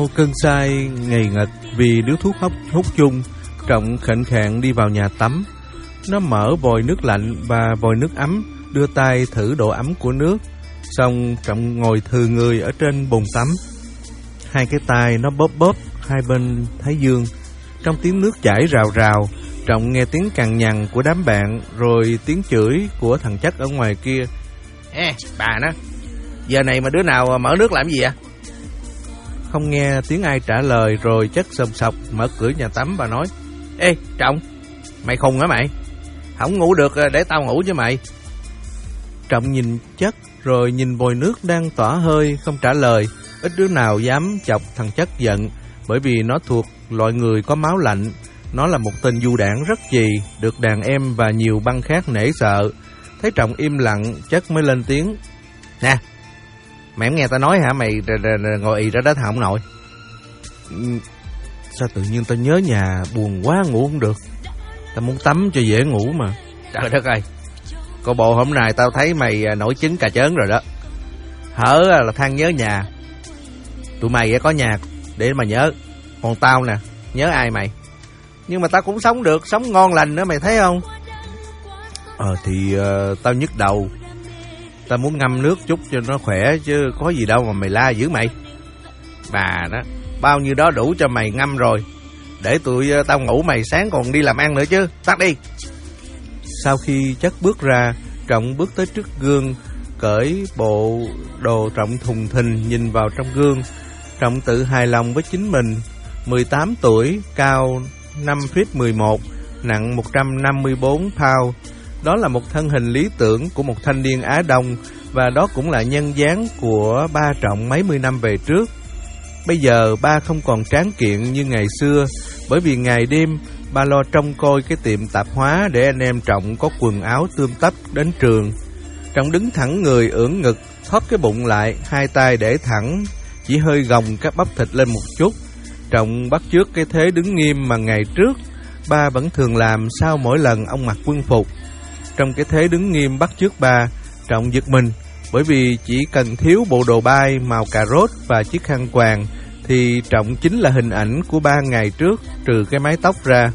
Cơn say ngầy ngật vì điếu thuốc hút chung, Trọng khệnh khạng đi vào nhà tắm. Nó mở vòi nước lạnh và vòi nước ấm, đưa tay thử độ ấm của nước. Xong Trọng ngồi thừ người ở trên bồn tắm. Hai cái tay nó bóp bóp hai bên thái dương. Trong tiếng nước chảy rào rào, Trọng nghe tiếng cằn nhằn của đám bạn, rồi tiếng chửi của thằng Chất ở ngoài kia. Ê, bà nó, giờ này mà đứa nào mở nước làm gì vậy? Không nghe tiếng ai trả lời, rồi Chất sầm sọc mở cửa nhà tắm và nói: Ê, Trọng, mày khùng hả mày? Không ngủ được để tao ngủ chứ mày. Trọng nhìn Chất, rồi nhìn vòi nước đang tỏa hơi, không trả lời. Ít đứa nào dám chọc thằng Chất giận, bởi vì nó thuộc loại người có máu lạnh. Nó là một tên du đảng rất chì, được đàn em và nhiều băng khác nể sợ. Thấy Trọng im lặng, Chất mới lên tiếng: Nè, mày không nghe tao nói hả? Mày ngồi ì ra đó thằng ông nội. Sao tự nhiên tao nhớ nhà, buồn quá ngủ không được. Tao muốn tắm cho dễ ngủ mà. Trời đất ơi, cô bộ hôm nay tao thấy mày nổi trứng cà chớn rồi đó. Hở là than nhớ nhà. Tụi mày có nhà để mà nhớ. Còn tao nè, nhớ ai mày? Nhưng mà tao cũng sống được, sống ngon lành nữa, mày thấy không? Tao nhức đầu. Tao muốn ngâm nước chút cho nó khỏe, chứ có gì đâu mà mày la dữ mày. Bà đó, bao nhiêu đó đủ cho mày ngâm rồi. Để tụi tao ngủ, mày sáng còn đi làm ăn nữa chứ. Tắt đi. Sau khi Chất bước ra, Trọng bước tới trước gương, cởi bộ đồ Trọng thùng thình nhìn vào trong gương. Trọng tự hài lòng với chính mình. 18 tuổi, cao 5 feet 11, nặng 154 pound. Đó là một thân hình lý tưởng của một thanh niên Á Đông, và đó cũng là nhân dáng của ba Trọng mấy mươi năm về trước. Bây giờ ba không còn tráng kiện như ngày xưa, bởi vì ngày đêm ba lo trông coi cái tiệm tạp hóa để anh em Trọng có quần áo tươm tất đến trường. Trọng đứng thẳng người, ưỡn ngực, thóp cái bụng lại, hai tay để thẳng, chỉ hơi gồng các bắp thịt lên một chút. Trọng bắt chước cái thế đứng nghiêm mà ngày trước ba vẫn thường làm sau mỗi lần ông mặc quân phục. Trong cái thế đứng nghiêm bắt chước ba, Trọng giật mình, bởi vì chỉ cần thiếu bộ đồ bay màu cà rốt và chiếc khăn quàng thì Trọng chính là hình ảnh của ba ngày trước, trừ cái mái tóc ra.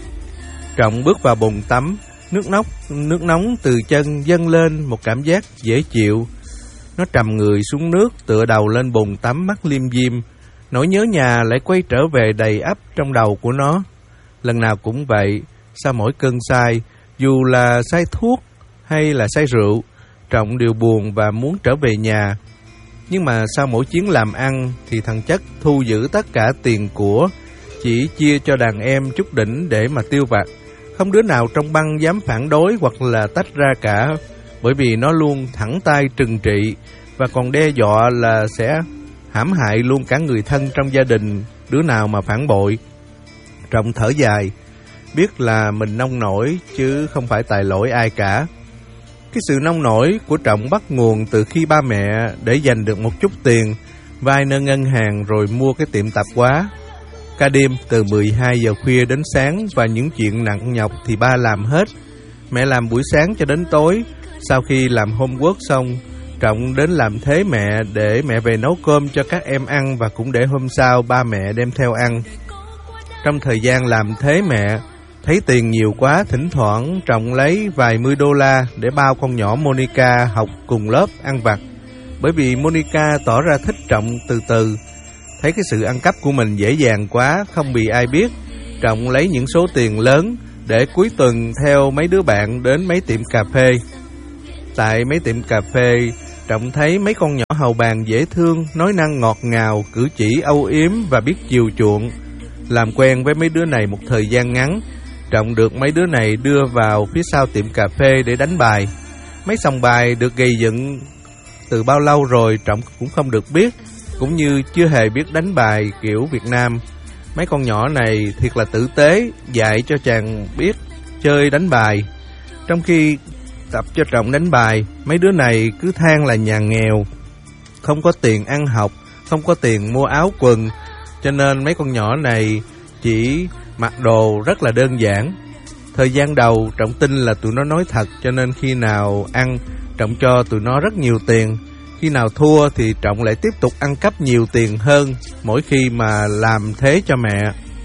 Trọng bước vào bồn tắm, nước nóng từ chân dâng lên một cảm giác dễ chịu. Nó trầm người xuống nước, tựa đầu lên bồn tắm, mắt liêm diêm. Nỗi nhớ nhà lại quay trở về đầy ắp trong đầu của nó. Lần nào cũng vậy, sau mỗi cơn say, dù là say thuốc hay là say rượu, Trọng đều buồn và muốn trở về nhà. Nhưng mà sau mỗi chuyến làm ăn thì thằng Chất thu giữ tất cả tiền của, chỉ chia cho đàn em chút đỉnh để mà tiêu vặt. Không đứa nào trong băng dám phản đối hoặc là tách ra cả, bởi vì nó luôn thẳng tay trừng trị và còn đe dọa là sẽ hãm hại luôn cả người thân trong gia đình đứa nào mà phản bội. Trọng thở dài, biết là mình nông nổi chứ không phải tại lỗi ai cả. Cái sự nông nổi của Trọng bắt nguồn từ khi ba mẹ để dành được một chút tiền, vay nơi ngân hàng rồi mua cái tiệm tạp hóa. Cả đêm từ 12 giờ khuya đến sáng, và những chuyện nặng nhọc thì ba làm hết. Mẹ làm buổi sáng cho đến tối. Sau khi làm homework xong, Trọng đến làm thế mẹ để mẹ về nấu cơm cho các em ăn, và cũng để hôm sau ba mẹ đem theo ăn. Trong thời gian làm thế mẹ, thấy tiền nhiều quá, thỉnh thoảng Trọng lấy vài mươi đô la để bao con nhỏ Monica học cùng lớp ăn vặt. Bởi vì Monica tỏ ra thích Trọng từ từ. Thấy cái sự ăn cắp của mình dễ dàng quá, không bị ai biết, Trọng lấy những số tiền lớn để cuối tuần theo mấy đứa bạn đến mấy tiệm cà phê. Tại mấy tiệm cà phê, Trọng thấy mấy con nhỏ hầu bàn dễ thương, nói năng ngọt ngào, cử chỉ âu yếm và biết chiều chuộng. Làm quen với mấy đứa này một thời gian ngắn, Trọng được mấy đứa này đưa vào phía sau tiệm cà phê để đánh bài. Mấy sòng bài được gầy dựng từ bao lâu rồi Trọng cũng không được biết, cũng như chưa hề biết đánh bài kiểu Việt Nam. Mấy con nhỏ này thiệt là tử tế, dạy cho chàng biết chơi đánh bài. Trong khi tập cho Trọng đánh bài, mấy đứa này cứ than là nhà nghèo, không có tiền ăn học, không có tiền mua áo quần, cho nên mấy con nhỏ này chỉ mặc đồ rất là đơn giản. Thời gian đầu Trọng tin là tụi nó nói thật, cho nên khi nào ăn Trọng cho tụi nó rất nhiều tiền. Khi nào thua thì Trọng lại tiếp tục ăn cắp nhiều tiền hơn mỗi khi mà làm thế cho mẹ.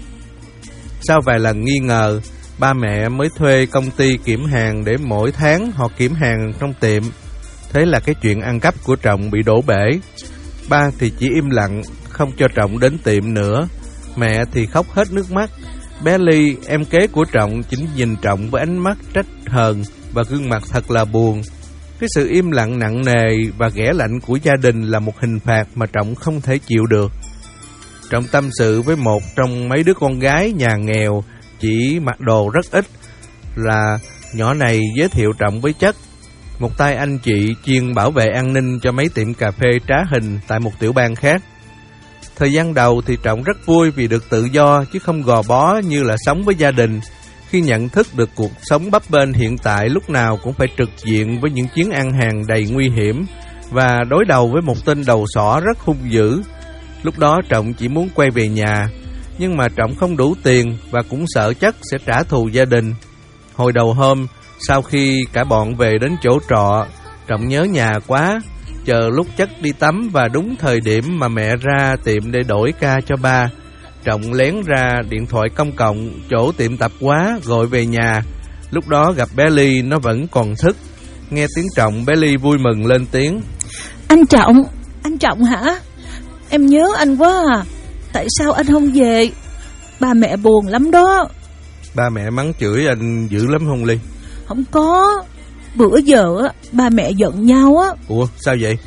Sau vài lần nghi ngờ, ba mẹ mới thuê công ty kiểm hàng để mỗi tháng họ kiểm hàng trong tiệm. Thế là cái chuyện ăn cắp của Trọng bị đổ bể. Ba thì chỉ im lặng, không cho Trọng đến tiệm nữa. Mẹ thì khóc hết nước mắt. Bé Ly, em kế của Trọng, chỉ nhìn Trọng với ánh mắt trách hờn và gương mặt thật là buồn. Cái sự im lặng nặng nề và ghẻ lạnh của gia đình là một hình phạt mà Trọng không thể chịu được. Trọng tâm sự với một trong mấy đứa con gái nhà nghèo chỉ mặc đồ rất ít, là nhỏ này giới thiệu Trọng với Chất, một tay anh chị chuyên bảo vệ an ninh cho mấy tiệm cà phê trá hình tại một tiểu bang khác. Thời gian đầu thì Trọng rất vui vì được tự do chứ không gò bó như là sống với gia đình. Khi nhận thức được cuộc sống bấp bênh hiện tại lúc nào cũng phải trực diện với những chuyến ăn hàng đầy nguy hiểm và đối đầu với một tên đầu sỏ rất hung dữ. Lúc đó Trọng chỉ muốn quay về nhà, nhưng mà Trọng không đủ tiền và cũng sợ Chất sẽ trả thù gia đình. Hồi đầu hôm, sau khi cả bọn về đến chỗ trọ, Trọng nhớ nhà quá, chờ lúc Chất đi tắm và đúng thời điểm mà mẹ ra tiệm để đổi ca cho ba. Trọng lén ra điện thoại công cộng chỗ tiệm tạp hóa gọi về nhà. Lúc đó gặp bé Ly, nó vẫn còn thức. Nghe tiếng Trọng, bé Ly vui mừng lên tiếng: Anh Trọng hả? Em nhớ anh quá à. Tại sao anh không về? Ba mẹ buồn lắm đó. Ba mẹ mắng chửi anh dữ lắm không Ly? Không có. Bữa giờ ba mẹ giận nhau á. Ủa sao vậy?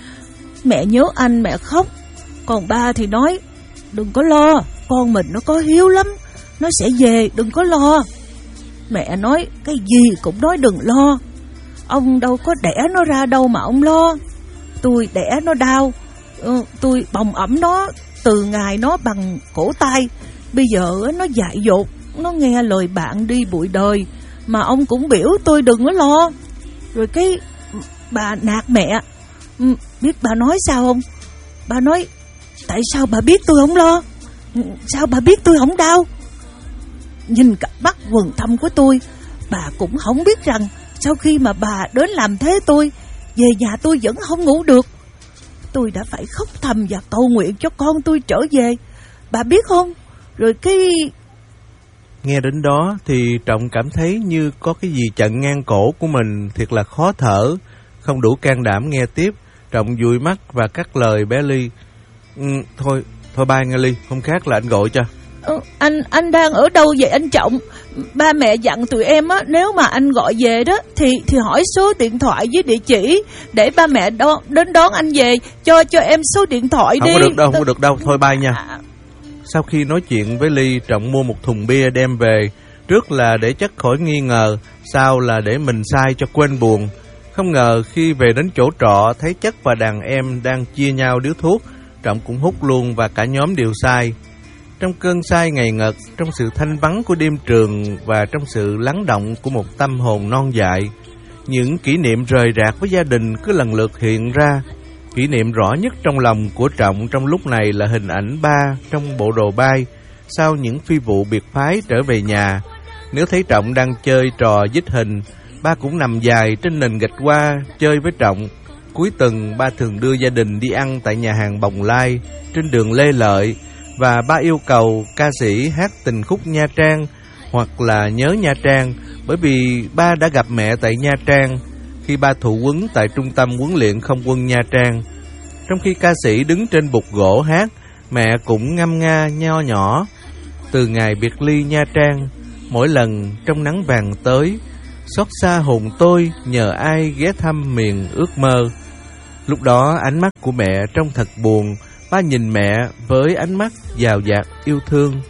Mẹ nhớ anh mẹ khóc, còn ba thì nói đừng có lo, con mình nó có hiếu lắm, nó sẽ về, đừng có lo. Mẹ nói cái gì cũng nói đừng lo. Ông đâu có đẻ nó ra đâu mà ông lo. Tôi đẻ nó đau, tôi bồng ẵm nó từ ngày nó bằng cổ tay. Bây giờ nó dại dột, nó nghe lời bạn đi bụi đời, mà ông cũng biểu tôi đừng có lo. Rồi cái bà nạt mẹ. Biết bà nói sao không? Bà nói tại sao bà biết tôi không lo? Sao bà biết tôi không đau? Nhìn cặp mắt quầng thâm của tôi, bà cũng không biết rằng sau khi mà bà đến làm thế tôi, về nhà tôi vẫn không ngủ được. Tôi đã phải khóc thầm và cầu nguyện cho con tôi trở về. Bà biết không? Rồi cái... Nghe đến đó thì Trọng cảm thấy như có cái gì chặn ngang cổ của mình, thiệt là khó thở. Không đủ can đảm nghe tiếp, Trọng dụi mắt và cắt lời bé Ly: Thôi bye nghe Ly, hôm khác là anh gọi cho. Anh đang ở đâu vậy anh Trọng? Ba mẹ dặn tụi em á, nếu mà anh gọi về đó thì hỏi số điện thoại với địa chỉ để ba mẹ đến đón anh về. Cho em số điện thoại đi. Không có được đâu, thôi bye nha. Sau khi nói chuyện với Ly, Trọng mua một thùng bia đem về. Trước là để Chất khỏi nghi ngờ, sau là để mình sai cho quên buồn. Không ngờ khi về đến chỗ trọ, thấy Chất và đàn em đang chia nhau điếu thuốc, Trọng cũng hút luôn và cả nhóm đều say. Trong cơn say ngầy ngật, trong sự thanh vắng của đêm trường và trong sự lắng động của một tâm hồn non dại, những kỷ niệm rời rạc với gia đình cứ lần lượt hiện ra. Kỷ niệm rõ nhất trong lòng của Trọng trong lúc này là hình ảnh ba trong bộ đồ bay sau những phi vụ biệt phái trở về nhà. Nếu thấy Trọng đang chơi trò dích hình, ba cũng nằm dài trên nền gạch hoa chơi với Trọng. Cuối tuần ba thường đưa gia đình đi ăn tại nhà hàng Bồng Lai trên đường Lê Lợi, và ba yêu cầu ca sĩ hát tình khúc Nha Trang hoặc là Nhớ Nha Trang, bởi vì ba đã gặp mẹ tại Nha Trang khi ba thụ huấn tại trung tâm huấn luyện không quân Nha Trang. Trong khi ca sĩ đứng trên bục gỗ hát, mẹ cũng ngâm nga nho nhỏ: Từ ngày biệt ly Nha Trang, mỗi lần trong nắng vàng tới, xót xa hồn tôi nhờ ai ghé thăm miền ước mơ. Lúc đó ánh mắt của mẹ trông thật buồn. Ba nhìn mẹ với ánh mắt dào dạt yêu thương.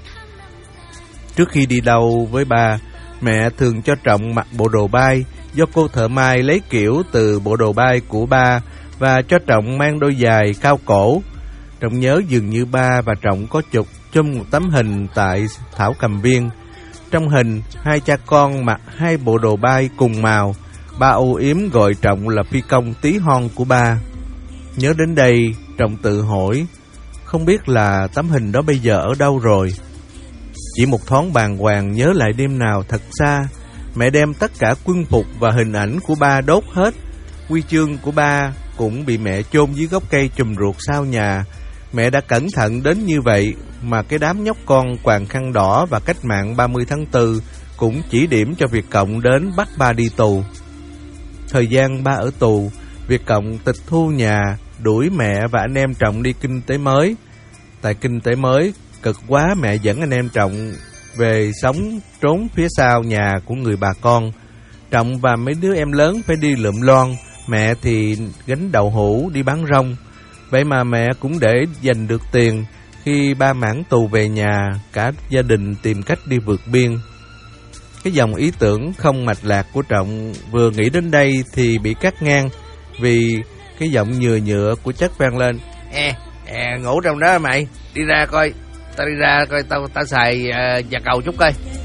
Trước khi đi đâu với ba, mẹ thường cho Trọng mặc bộ đồ bay do cô thợ may lấy kiểu từ bộ đồ bay của ba, và cho Trọng mang đôi giày cao cổ. Trọng nhớ dường như ba và Trọng có chụp chung một tấm hình tại Thảo Cầm Viên. Trong hình, hai cha con mặc hai bộ đồ bay cùng màu. Ba âu yếm gọi Trọng là phi công tí hon của ba. Nhớ đến đây, Trọng tự hỏi, không biết là tấm hình đó bây giờ ở đâu rồi. Chỉ một thoáng bàng hoàng nhớ lại đêm nào thật xa, mẹ đem tất cả quân phục và hình ảnh của ba đốt hết. Huy chương của ba cũng bị mẹ chôn dưới gốc cây chùm ruột sau nhà. Mẹ đã cẩn thận đến như vậy mà cái đám nhóc con quàng khăn đỏ và cách mạng 30 tháng 4 cũng chỉ điểm cho Việt Cộng đến bắt ba đi tù. Thời gian ba ở tù, Việt Cộng tịch thu nhà, đuổi mẹ và anh em Trọng đi kinh tế mới. Tại kinh tế mới, cực quá mẹ dẫn anh em Trọng về sống trốn phía sau nhà của người bà con. Trọng và mấy đứa em lớn phải đi lượm loan, mẹ thì gánh đậu hũ đi bán rong. Vậy mà mẹ cũng để dành được tiền. Khi ba mãn tù về nhà, cả gia đình tìm cách đi vượt biên. Cái dòng ý tưởng không mạch lạc của Trọng vừa nghĩ đến đây thì bị cắt ngang, vì cái giọng nhừa nhựa của Chất vang lên. Ngủ trong đó mày, đi ra coi, tao đi ra coi tao xài nhà cầu chút coi.